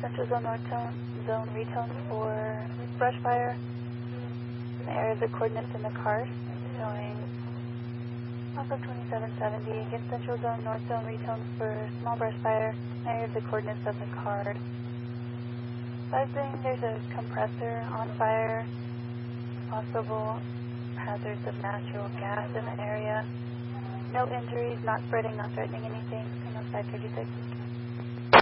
Central Zone North Zone retone for brush fire. In the area of the coordinates in the card, showing also 2770 against Central Zone North Zone retone for small brush fire. In the area of the coordinates of the card. Advising there's a compressor on fire. Possible hazards of natural gas in the area. No injuries, not spreading, not threatening anything. Single 536.